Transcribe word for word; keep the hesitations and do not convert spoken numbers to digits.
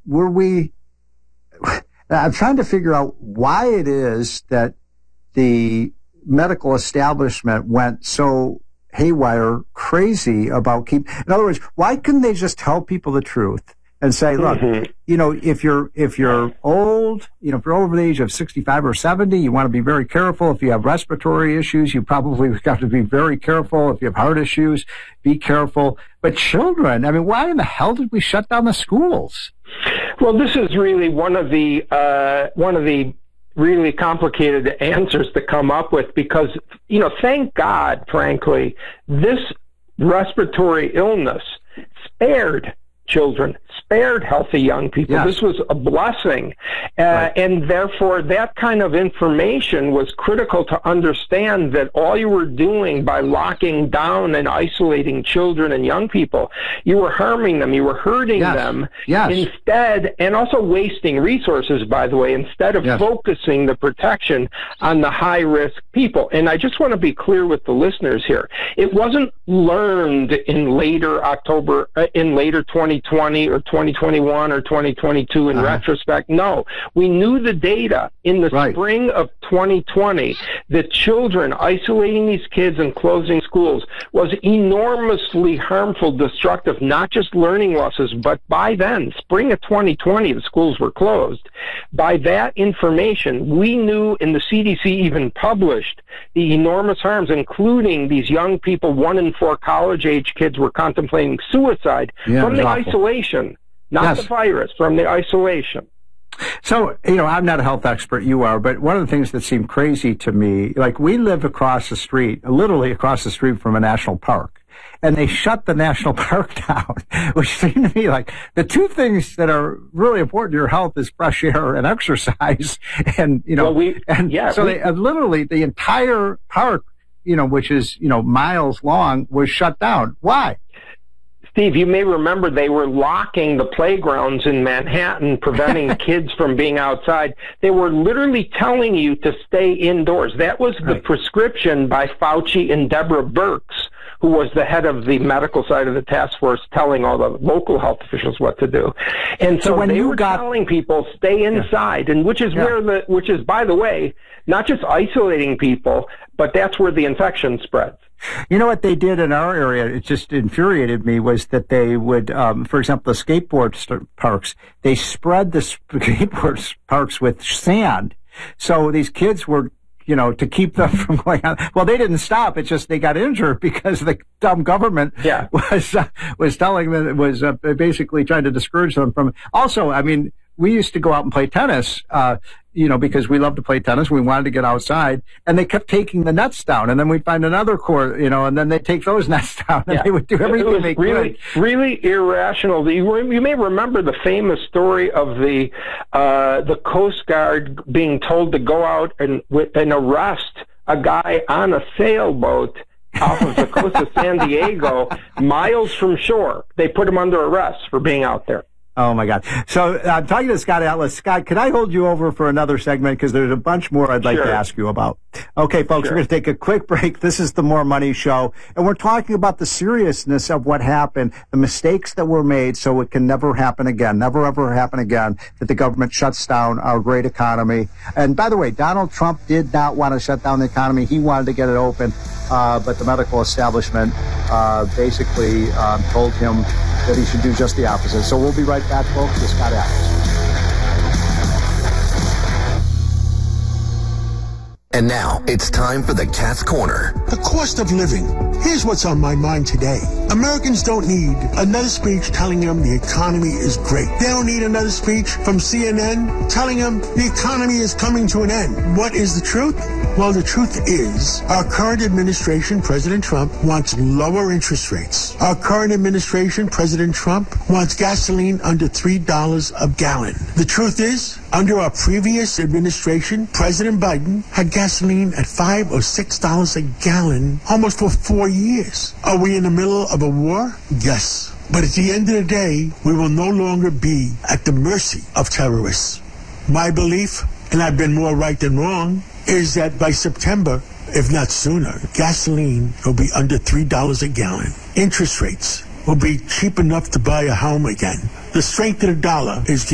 were we, I'm trying to figure out why it is that the medical establishment went so haywire crazy about keep, in other words, why couldn't they just tell people the truth and say, look, mm-hmm. you know, if you're, if you're old, you know, if you're over the age of sixty-five or seventy, you want to be very careful. If you have respiratory issues, you probably got to be very careful. If you have heart issues, be careful. But children, I mean, why in the hell did we shut down the schools? Well, this is really one of the, uh, one of the really complicated answers to come up with because, you know, thank God, frankly, this respiratory illness spared children, spared healthy young people. Yes. This was a blessing. Uh, right. And therefore, that kind of information was critical to understand that all you were doing by locking down and isolating children and young people, you were harming them, you were hurting yes. them yes. instead, and also wasting resources, by the way, instead of yes. focusing the protection on the high-risk people. And I just want to be clear with the listeners here. It wasn't learned in later October, uh, in later twenty twenty or twenty twenty-one or twenty twenty-two in uh-huh. retrospect. No, we knew the data in the right. spring of twenty twenty that children, isolating these kids and closing schools was enormously harmful, destructive, not just learning losses, but by then, spring of twenty twenty, the schools were closed. By that information, we knew, and the C D C even published, the enormous harms, including these young people, one in four college-age kids were contemplating suicide yeah, from the awful. isolation, not yes. the virus, from the isolation. So, you know, I'm not a health expert, you are, but one of the things that seemed crazy to me, like we live across the street, literally across the street from a national park, and they shut the national park down, which seemed to me like the two things that are really important to your health is fresh air and exercise. And, you know, well, we, and yeah, so we, they uh, literally the entire park, you know, which is, you know, miles long, was shut down. Why? Steve, you may remember they were locking the playgrounds in Manhattan, preventing kids from being outside. They were literally telling you to stay indoors. That was the right. prescription by Fauci and Deborah Birx, who was the head of the medical side of the task force, telling all the local health officials what to do. And so, so when they you were got... telling people stay inside, yeah. and which is yeah. where the, which is, by the way, not just isolating people, but that's where the infection spreads. You know what they did in our area? It just infuriated me was that they would, um, for example, the skateboard st- parks, they spread the skateboard parks with sand. So these kids were, you know, to keep them from going on. Well, they didn't stop. It's just they got injured because the dumb government yeah. was, uh, was telling them, it was uh, basically trying to discourage them from. Also, I mean, we used to go out and play tennis, uh, you know, because we loved to play tennis. We wanted to get outside, and they kept taking the nets down, and then we'd find another court, you know, and then they'd take those nets down, and yeah. they would do everything it was they really, could. Really irrational. You, you may remember the famous story of the uh, the Coast Guard being told to go out and, and arrest a guy on a sailboat off of the coast of San Diego, miles from shore. They put him under arrest for being out there. Oh, my God. So I'm talking to Scott Atlas. Scott, could I hold you over for another segment? Because there's a bunch more I'd like sure. to ask you about. Okay, folks, sure. We're going to take a quick break. This is the More Money Show. And we're talking about the seriousness of what happened, the mistakes that were made so it can never happen again, never, ever happen again, that the government shuts down our great economy. And by the way, Donald Trump did not want to shut down the economy. He wanted to get it open. Uh, but the medical establishment uh, basically um, told him that he should do just the opposite. So we'll be right back, folks, with Scott Atlas. And now it's time for the Cat's Corner. The cost of living. Here's what's on my mind today. Americans don't need another speech telling them the economy is great. They don't need another speech from C N N telling them the economy is coming to an end. What is the truth? Well, the truth is our current administration, President Trump, wants lower interest rates. Our current administration, President Trump, wants gasoline under three dollars a gallon. The truth is, under our previous administration, President Biden had gasoline at five or six dollars a gallon almost for four years. Are we in the middle of a war? Yes. But at the end of the day, we will no longer be at the mercy of terrorists. My belief, and I've been more right than wrong, is that by September, if not sooner, gasoline will be under three dollars a gallon. Interest rates will be cheap enough to buy a home again. The strength of the dollar is